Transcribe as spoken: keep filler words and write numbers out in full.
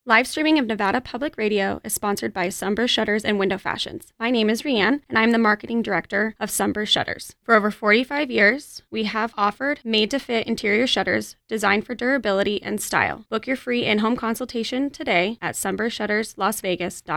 Live streaming of Nevada Public Radio is sponsored by Sunburst Shutters and Window Fashions. My name is Rianne, and I'm the marketing director of Sunburst Shutters. For over forty-five years, we have offered made-to-fit interior shutters designed for durability and style. Book your free in-home consultation today at sunburst shutters las vegas dot com.